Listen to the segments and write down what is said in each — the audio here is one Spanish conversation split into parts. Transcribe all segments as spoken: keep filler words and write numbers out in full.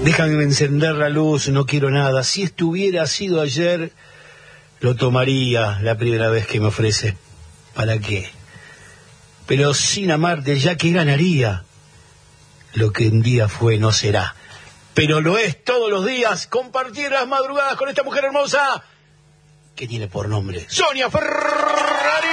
Déjame encender la luz, no quiero nada. Si estuviera sido ayer, lo tomaría la primera vez que me ofrece. ¿Para qué? Pero sin amarte, ya que ganaría. Lo que un día fue no será. Pero lo es todos los días. Compartir las madrugadas con esta mujer hermosa que tiene por nombre Sonia Ferrari.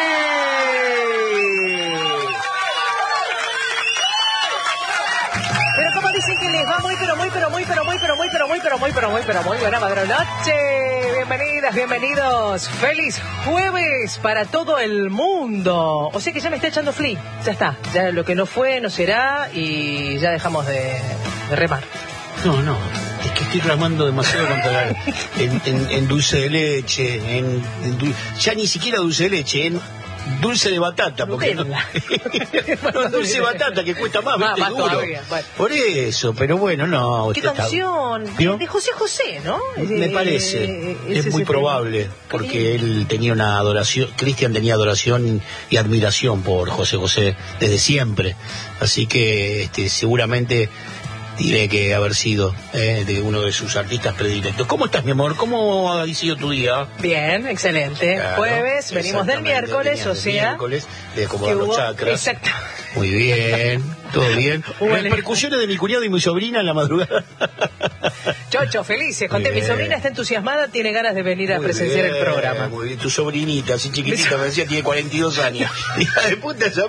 Pero como dicen que les va muy, pero muy, pero muy, pero muy, pero muy, pero muy, pero muy, pero muy, pero muy buena madrugada. Bienvenidas, bienvenidos. Feliz jueves para todo el mundo. O sea que ya me está echando fli. Ya está. Ya lo que no fue no será y ya dejamos de, de remar. No, no. Es que estoy ramando demasiado contra la, en, en, en dulce de leche, en, en dulce, ya ni siquiera dulce de leche, en dulce de batata, porque no, no, dulce de batata que cuesta más, más, ¿viste? más Duro. Todavía, bueno. Por eso, pero bueno, no. ¿Qué canción? Está... De José José, ¿no? Me parece, eh, es muy probable, tema. Porque él tenía una adoración, Cristian tenía adoración y admiración por José José desde siempre, así que este, seguramente tiene que haber sido eh, de uno de sus artistas predilectos. ¿Cómo estás, mi amor? ¿Cómo ha sido tu día? Bien, excelente. Claro, Jueves, venimos del miércoles, o sea... miércoles, de acomodar los hubo... chakras. Exacto. Muy bien, todo bien. Repercusiones de mi cuñado y mi sobrina en la madrugada. Chocho, felices. Conté, mi sobrina está entusiasmada, tiene ganas de venir a muy presenciar bien, el programa. Muy bien, tu sobrinita, así chiquitita, me decía, tiene cuarenta y dos años. Hija de puta, esa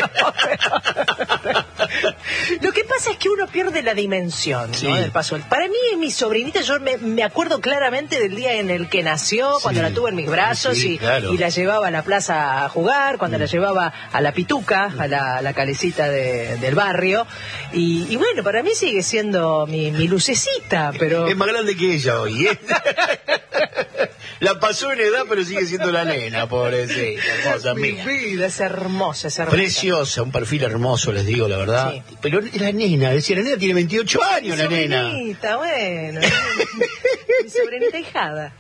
Lo que pasa es que uno pierde la dimensión, sí. ¿no? Del paso. Para mí, mi sobrinita, yo me, me acuerdo claramente del día en el que nació, sí. Cuando la tuve en mis brazos sí, y, claro. y la llevaba a la plaza a jugar, cuando mm. la llevaba a la pituca, a la, a la calecita de, del barrio. Y, y bueno, para mí sigue siendo mi, mi lucecita, pero... Es más grande que ella hoy, ¿eh? La pasó en edad, pero sigue siendo la nena, pobrecita, hermosa mi mía. vida, es hermosa, es hermosa. Preciosa, un perfil hermoso, les digo, la verdad. Sí. Pero la nena, decía, la nena tiene veintiocho años, mi la nena. Sobrinita, bueno. Mi sobrinita hijada.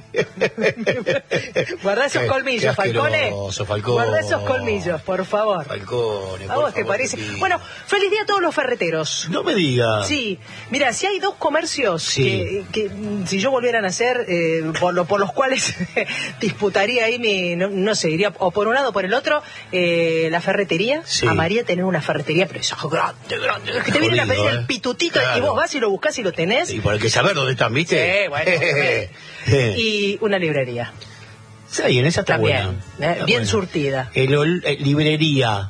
Guarda esos colmillos, Falcone. Falcone. Guarda esos colmillos, por favor. Falcone, ¿A vos te parece? Sí. Bueno, feliz día a todos los ferreteros. No me digas. Sí, mira, si hay dos comercios sí. que, que si yo volviera a nacer, eh, por, lo, por los cuales disputaría ahí mi, no, no sé, iría o por un lado o por el otro, eh, la ferretería. Sí. Amaría tener una ferretería, pero eso grande, grande. Es que te vienen a pedir eh. el pitutito claro. Y vos vas y lo buscás y lo tenés. Y por el que saber dónde están, ¿viste? Sí, bueno. Y una librería. Sí, en esa está también, buena. Eh, está bien buena. surtida. El, el, librería,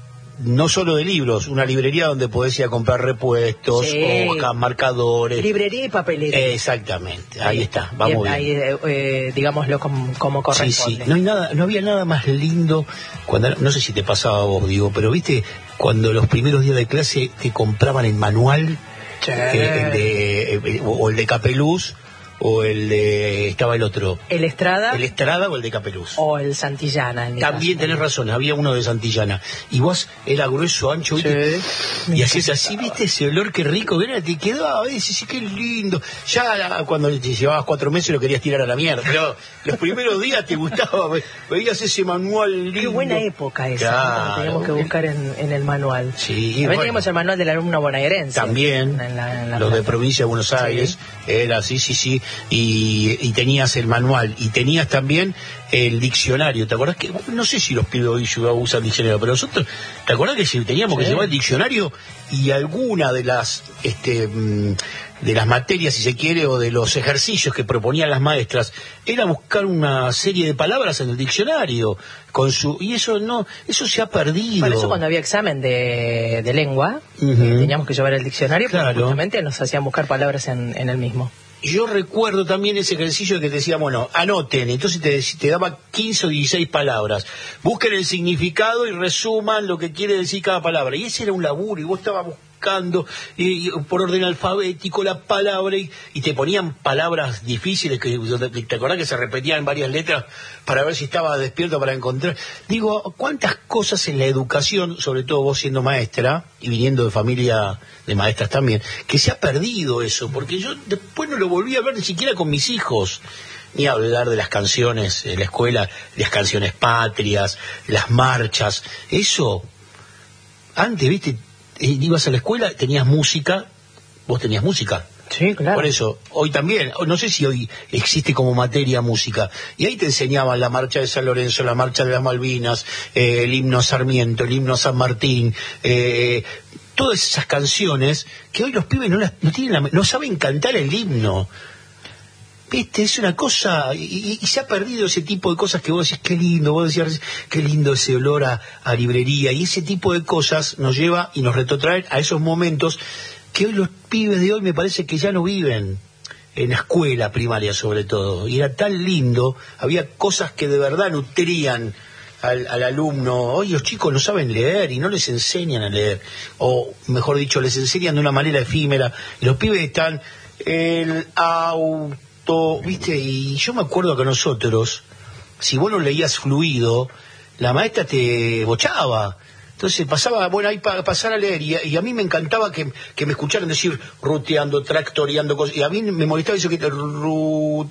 no solo de libros, una librería donde podés ir a comprar repuestos, sí. Hojas, marcadores. Librería y papelería. Exactamente, ahí sí. Está, vamos bien. Ahí, eh, digámoslo como, como corresponde. Sí, sí, no, hay nada, no había nada más lindo, cuando no sé si te pasaba a vos, digo, pero viste, cuando los primeros días de clase te compraban el manual, sí. eh, el de, eh, o el de Capeluz, o el de... estaba el otro. ¿El Estrada? El Estrada o el de Capeluz. O el Santillana. En También caso. Tenés razón, había uno de Santillana. Y vos, era grueso, ancho, ¿viste? Sí. Y hacías así, ¿viste? Ese olor, qué rico, ¿verdad? Te quedaba, dices, sí, qué lindo. Ya cuando te llevabas cuatro meses lo querías tirar a la mierda. Pero los primeros días te gustaba, veías ese manual lindo. Qué buena época esa, claro. ¿No? Teníamos que buscar en, en el manual. Sí. También bueno. Teníamos el manual del alumno bonaerense. También. En la, en la los plaza. De provincia de Buenos Aires. Sí. Era así, sí, sí. Y, y tenías el manual y tenías también el diccionario. ¿Te acordás que, no sé si los pibes hoy usan diccionario, pero nosotros, ¿te acordás que teníamos sí. que llevar el diccionario y alguna de las este de las materias, si se quiere, o de los ejercicios que proponían las maestras, era buscar una serie de palabras en el diccionario con su y eso no, eso se ha perdido. Por eso cuando había examen de, de lengua, uh-huh. eh, teníamos que llevar el diccionario, claro. Porque justamente nos hacían buscar palabras en, en el mismo. Yo recuerdo también ese ejercicio que te decía, bueno, anoten, entonces te, te daba quince o dieciséis palabras, busquen el significado y resuman lo que quiere decir cada palabra, y ese era un laburo, y vos estabas buscando y, y, por orden alfabético la palabra, y, y te ponían palabras difíciles, que te acordás que se repetían varias letras para ver si estabas despierto para encontrar. Digo, ¿cuántas cosas en la educación, sobre todo vos siendo maestra, y viniendo de familia de maestras también, que se ha perdido eso? Porque yo después no lo volví a ver ni siquiera con mis hijos, ni hablar de las canciones en la escuela, las canciones patrias, las marchas, eso, antes, viste, ibas a la escuela, tenías música, vos tenías música. Sí, claro. Por eso, hoy también, no sé si hoy existe como materia música, y ahí te enseñaban la marcha de San Lorenzo, la marcha de las Malvinas, eh, el himno Sarmiento, el himno San Martín, eh, todas esas canciones que hoy los pibes no, las, no, tienen la, no saben cantar el himno. Viste, es una cosa, y, y se ha perdido ese tipo de cosas que vos decís, qué lindo, vos decías, qué lindo ese olor a, a librería, y ese tipo de cosas nos lleva y nos retrotrae a esos momentos que hoy los pibes de hoy me parece que ya no viven, en la escuela primaria sobre todo, y era tan lindo, había cosas que de verdad nutrían al, al alumno. Hoy los chicos no saben leer y no les enseñan a leer, o mejor dicho, les enseñan de una manera efímera, y los pibes están, el auto, ¿viste? Y yo me acuerdo que nosotros, si vos no leías fluido, la maestra te bochaba. Entonces pasaba, bueno, ahí para pasar a leer, y, y a mí me encantaba que, que me escucharan decir ruteando, tractoreando, cosas, y a mí me molestaba eso que te ruteando.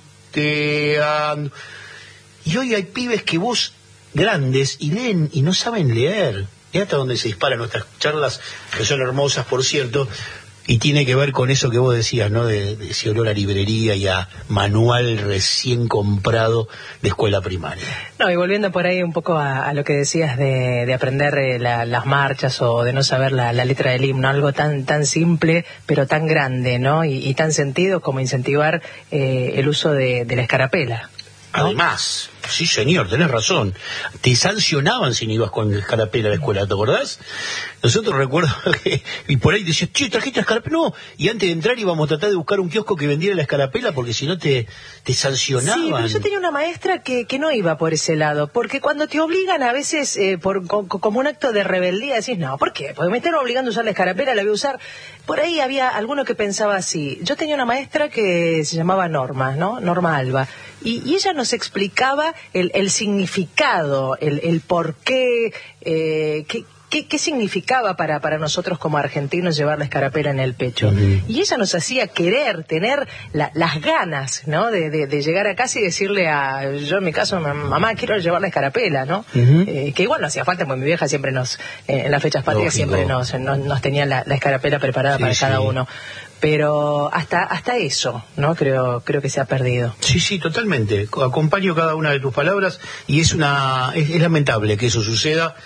Y hoy hay pibes que vos, grandes, y leen y no saben leer. Y hasta donde se disparan nuestras charlas, que son hermosas, por cierto. Y tiene que ver con eso que vos decías, ¿no? De, de ese olor a librería y a manual recién comprado de escuela primaria. No, y volviendo por ahí un poco a, a lo que decías de, de aprender eh, la, las marchas o de no saber la, la letra del himno, algo tan tan simple pero tan grande, ¿no? Y, y tan sentido como incentivar eh, el uso de, de la escarapela, ¿no? Además, sí señor, tenés razón, te sancionaban si no ibas con escarapela a la escuela, ¿te acordás? Nosotros recuerdo que, y por ahí decías, che, trajiste escarapela, no, y antes de entrar íbamos a tratar de buscar un kiosco que vendiera la escarapela porque si no te, te sancionaban. Sí, pero yo tenía una maestra que, que no iba por ese lado, porque cuando te obligan a veces, eh, por co, como un acto de rebeldía, decís, no, ¿por qué? Porque me están obligando a usar la escarapela, la voy a usar. Por ahí había alguno que pensaba así. Yo tenía una maestra que se llamaba Norma, ¿no? Norma Alba. Y, y ella nos explicaba el, el significado, el, el por qué, eh, qué, qué, qué significaba para, para nosotros como argentinos llevar la escarapela en el pecho. Uh-huh. Y ella nos hacía querer, tener la, las ganas, ¿no? De, de, de llegar a casa y decirle a, yo en mi caso, mamá, quiero llevar la escarapela, ¿no? Uh-huh. Eh, que igual no hacía falta, porque mi vieja siempre nos, eh, en las fechas patrias siempre nos, nos, nos tenía la, la escarapela preparada sí, para cada sí. uno. Pero hasta hasta eso, ¿no? Creo creo que se ha perdido. Sí, sí, totalmente. Acompaño cada una de tus palabras y es una es, es lamentable que eso suceda,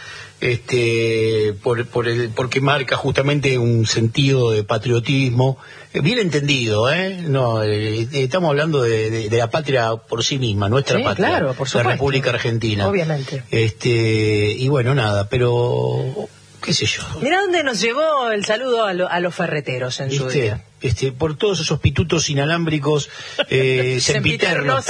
este, por por el porque marca justamente un sentido de patriotismo bien entendido, ¿eh? No, eh, estamos hablando de, de, de la patria por sí misma, nuestra sí, patria, claro, por supuesto. La República Argentina. Obviamente. Este, y bueno, nada, pero qué sé yo. Mira dónde nos llevó el saludo a, lo, a los ferreteros en su este, día. Este, por todos esos pitutos inalámbricos eh, sempiternos.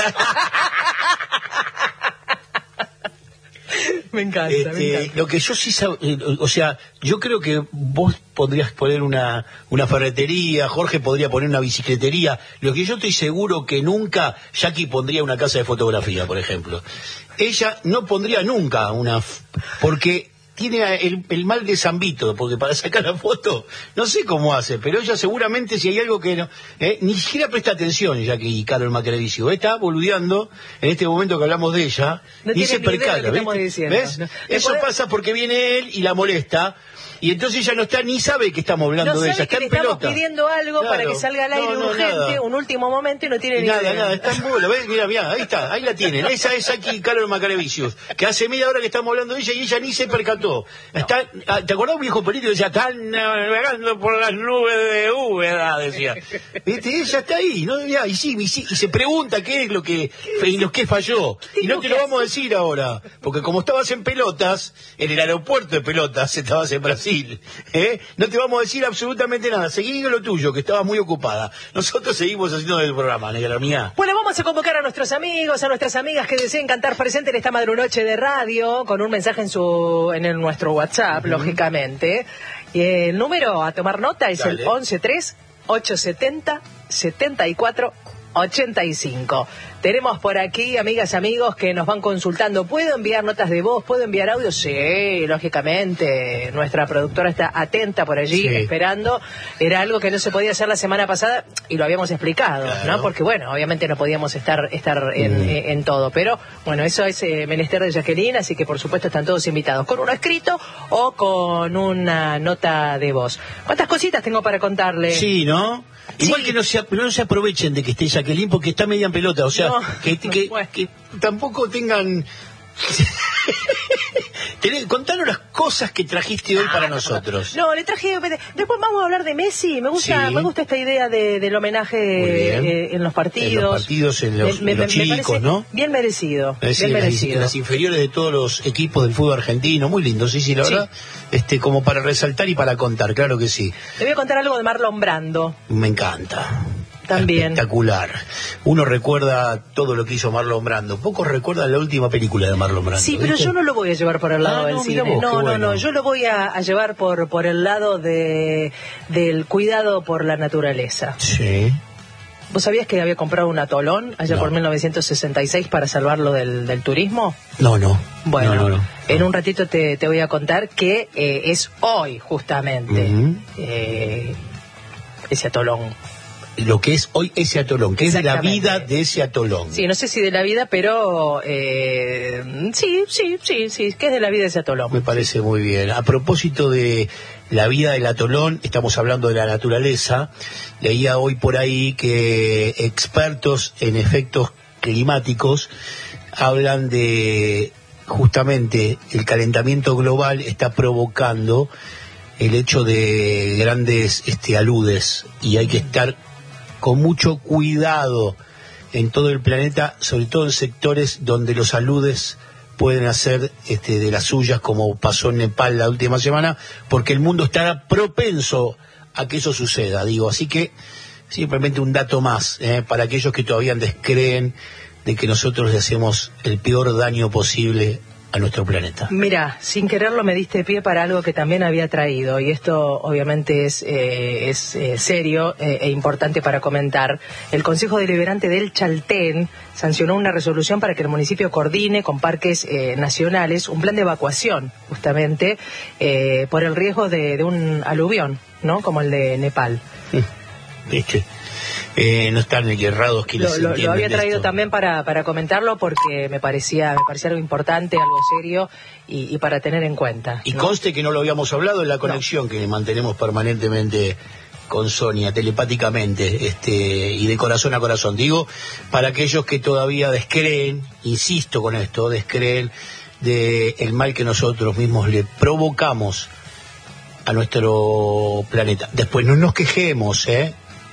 Me encanta, este, me encanta. Lo que yo sí sab... o sea, yo creo que vos podrías poner una, una ferretería, Jorge podría poner una bicicletería. Lo que yo estoy seguro que nunca, Jackie pondría una casa de fotografía, por ejemplo. Ella no pondría nunca una, porque tiene el, el mal de San Vito, porque para sacar la foto, no sé cómo hace, pero ella seguramente si hay algo que no, eh, ni siquiera presta atención, ya que Carol Macrevicio está boludeando en este momento que hablamos de ella, no y se percala, ¿ves? ¿Ves? No. Eso poder... pasa porque viene él y la molesta, y entonces ella no está ni sabe que estamos hablando no de ella, está que en le estamos pelota. Pidiendo algo claro. para que salga al aire no, no, urgente, nada. un último momento y no tiene y ni nada, idea. Nada, está en bola, ¿ves? Mira, mira, ahí está, ahí la tienen. Esa es aquí Carol Macrevicius, que hace media hora que estamos hablando de ella y ella ni se percató. No. Está, ¿te acordás un viejo perito que decía, están navegando por las nubes de Úbeda, decía? ¿Viste? Ella está ahí, ¿no? Ya, y sí, y sí, y se pregunta qué es lo que, en lo que falló. Y no te lo vamos a decir ahora, porque como estabas en pelotas, en el aeropuerto de Pelotas, estabas en Brasil, ¿eh? No te vamos a decir absolutamente nada. Seguí lo tuyo, que estabas muy ocupada. Nosotros seguimos haciendo el programa, negra mía. Bueno, vamos a convocar a nuestros amigos, a nuestras amigas que deseen cantar presente en esta madrunoche de radio, con un mensaje en su en el, nuestro WhatsApp, uh-huh. lógicamente. Y el número a tomar nota es Dale. el once tres, ochocientos setenta, setenta y cuatro, ochenta y cinco. Tenemos por aquí, amigas, amigos, que nos van consultando. ¿Puedo enviar notas de voz? ¿Puedo enviar audio? Sí, lógicamente. Nuestra productora está atenta por allí, sí, esperando. Era algo que no se podía hacer la semana pasada y lo habíamos explicado, claro, ¿no? Porque, bueno, obviamente no podíamos estar estar en, mm. en, en todo. Pero, bueno, eso es eh, menester de Jacqueline, así que, por supuesto, están todos invitados. Con uno escrito o con una nota de voz. ¿Cuántas cositas tengo para contarle? Sí, ¿no? Igual sí, que no se, no se aprovechen de que esté Jacqueline porque está media en pelota, o sea, no, que, que, bueno, que tampoco tengan... Contanos las cosas que trajiste hoy ah, para nosotros. No, le traje... Después vamos a hablar de Messi. Me gusta sí. me gusta esta idea de, del homenaje eh, en los partidos. En los partidos, en los, me, en los me, chicos, me ¿no? Bien merecido. Es decir, bien las, merecido. Las inferiores de todos los equipos del fútbol argentino. Muy lindo, sí, sí, la sí. verdad. Este, como para resaltar y para contar, claro que sí. Le voy a contar algo de Marlon Brando. Me encanta. También. Espectacular. Uno recuerda todo lo que hizo Marlon Brando. Pocos recuerdan la última película de Marlon Brando. Sí, pero ¿viste? Yo no lo voy a llevar por el lado ah, del no, cine. Vos, no, no, bueno. no. Yo lo voy a, a llevar por por el lado de del cuidado por la naturaleza. Sí. ¿Vos sabías que había comprado un atolón allá no. por mil novecientos sesenta y seis para salvarlo del, del turismo? No, no. Bueno, no, no, no. en un ratito te, te voy a contar que eh, es hoy, justamente, uh-huh. eh, ese atolón. Lo que es hoy ese atolón, que es de la vida de ese atolón. Sí, no sé si de la vida, pero eh, sí, sí, sí, sí, que es de la vida de ese atolón. Me parece muy bien. A propósito de la vida del atolón, estamos hablando de la naturaleza. Leía hoy por ahí que expertos en efectos climáticos hablan de justamente el calentamiento global está provocando el hecho de grandes este, aludes y hay que estar con mucho cuidado en todo el planeta, sobre todo en sectores donde los aludes pueden hacer este, de las suyas, como pasó en Nepal la última semana, porque el mundo estará propenso a que eso suceda, digo. Así que simplemente un dato más, eh, para aquellos que todavía descreen de que nosotros le hacemos el peor daño posible a nuestro planeta. Mira, sin quererlo me diste pie para algo que también había traído, y esto obviamente es, eh, es eh, serio eh, e importante para comentar. El Consejo Deliberante del Chaltén sancionó una resolución para que el municipio coordine con parques eh, nacionales un plan de evacuación, justamente, eh, por el riesgo de, de un aluvión, ¿no? Como el de Nepal. ¿Viste? Eh, no están errados quienes lo, lo, lo había traído esto. también para, para comentarlo porque me parecía me parecía algo importante, algo serio y, y para tener en cuenta. Y ¿no? Conste que no lo habíamos hablado en la conexión no. que mantenemos permanentemente con Sonia, telepáticamente, este, y de corazón a corazón. Digo, para aquellos que todavía descreen, insisto con esto, descreen de el mal que nosotros mismos le provocamos a nuestro planeta. Después no nos quejemos, ¿eh?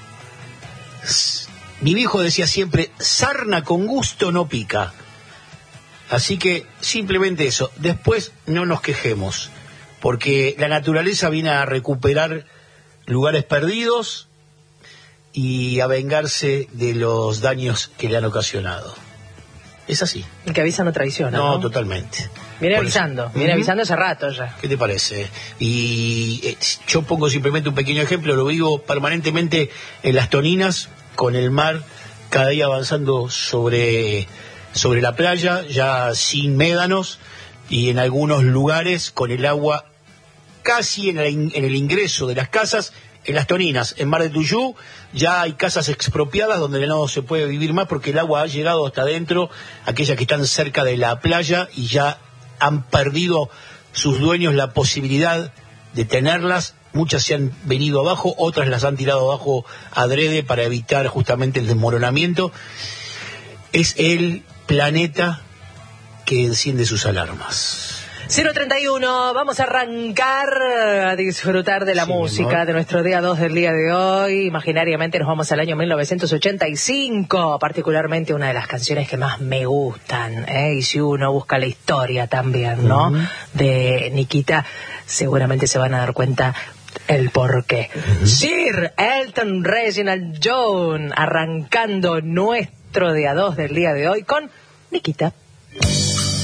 Mi viejo decía siempre, sarna con gusto no pica. Así que simplemente eso. Después no nos quejemos, porque la naturaleza viene a recuperar lugares perdidos y a vengarse de los daños que le han ocasionado. Es así. El que avisa no traiciona, ¿no? No, totalmente. Viene Por avisando, eso. viene uh-huh. avisando hace rato ya. ¿Qué te parece? Y eh, yo pongo simplemente un pequeño ejemplo, lo vivo permanentemente en Las Toninas, con el mar cada día avanzando sobre, sobre la playa, ya sin médanos, y en algunos lugares con el agua casi en el, en el ingreso de las casas. En Las Toninas, en Mar de Tuyú, ya hay casas expropiadas donde no se puede vivir más porque el agua ha llegado hasta adentro, aquellas que están cerca de la playa, y ya han perdido sus dueños la posibilidad de tenerlas. Muchas se han venido abajo, otras las han tirado abajo adrede para evitar justamente el desmoronamiento. Es el planeta que enciende sus alarmas. cero treinta y uno, vamos a arrancar a disfrutar de la sí, música, ¿no? De nuestro día dos del día de hoy. Imaginariamente nos vamos al año mil novecientos ochenta y cinco, particularmente una de las canciones que más me gustan, ¿eh? Y si uno busca la historia también, ¿no? Uh-huh. De Nikita, seguramente se van a dar cuenta el porqué. Uh-huh. Sir Elton Reginald John, arrancando nuestro día dos del día de hoy con Nikita.